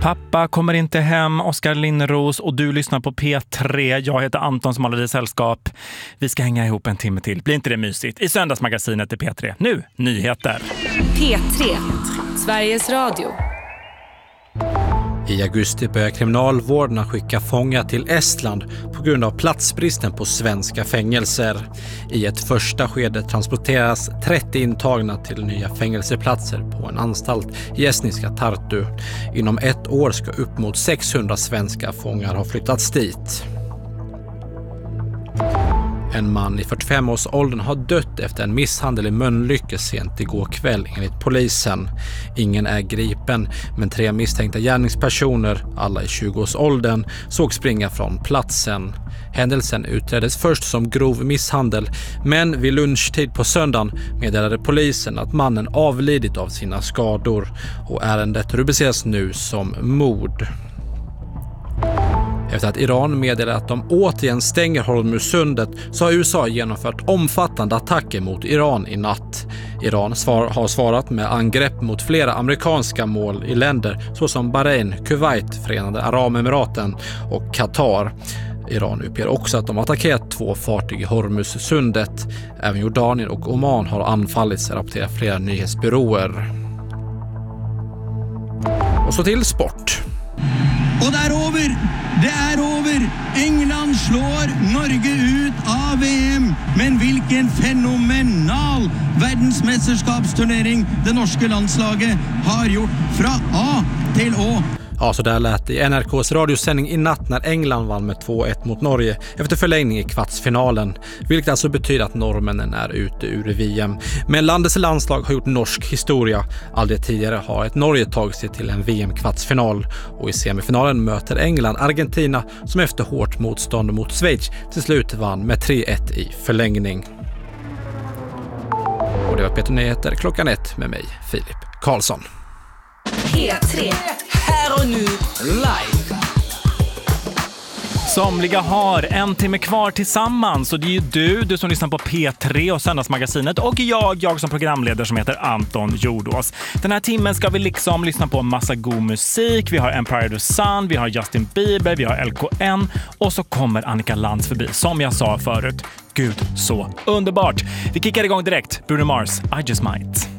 Pappa kommer inte hem, Oskar Linnros, och du lyssnar på P3. Jag heter Anton som håller i sällskap. Vi ska hänga ihop en timme till. Blir inte det mysigt? I söndagsmagasinet i P3. Nu, nyheter. P3, Sveriges Radio. I augusti börjar kriminalvården skicka fångar till Estland på grund av platsbristen på svenska fängelser. I ett första skede transporteras 30 intagna till nya fängelseplatser på en anstalt i estniska Tartu. Inom ett år ska upp mot 600 svenska fångar ha flyttats dit. En man i 45-årsåldern har dött efter en misshandel i Mölnlycke sent igår kväll enligt polisen. Ingen är gripen, men 3 misstänkta gärningspersoner, alla i 20-årsåldern, såg springa från platsen. Händelsen utreddes först som grov misshandel, men vid lunchtid på söndagen meddelade polisen att mannen avlidit av sina skador, och ärendet rubriceras nu som mord. Efter att Iran meddelade att de återigen stänger Hormuzsundet så har USA genomfört omfattande attacker mot Iran i natt. Iran har svarat med angrepp mot flera amerikanska mål i länder såsom Bahrain, Kuwait, Förenade Arabemiraten och Qatar. Iran uppger också att de attackerat 2 fartyg i Hormuzsundet. Även Jordanien och Oman har anfallits, rapporterar flera nyhetsbyråer. Och så till sport. Och det är över! Det är över! England slår Norge ut av VM. Men vilken fenomenal världsmästerskapsturnering det norska landslaget har gjort från A till Å. Ja, så där lät det i NRKs radiosändning i natt när England vann med 2-1 mot Norge efter förlängning i kvartsfinalen, vilket alltså betyder att norrmännen är ute ur VM. Men landets landslag har gjort norsk historia. Aldrig tidigare har ett Norge tagit sig till en VM-kvartsfinal, och i semifinalen möter England Argentina som efter hårt motstånd mot Schweiz till slut vann med 3-1 i förlängning. Och det var Peter Nyheter klockan 1 med mig, Filip Karlsson. P3. Här och nu, live. Somliga har en timme kvar tillsammans, och det är ju du som lyssnar på P3 och Söndagsmagasinet, och jag som programledare som heter Anton Jordås. Den här timmen ska vi liksom lyssna på en massa god musik. Vi har Empire of the Sun, vi har Justin Bieber, vi har LKN, och så kommer Annika Lantz förbi, som jag sa förut. Gud, så underbart. Vi kickar igång direkt. Bruno Mars, I Just Might.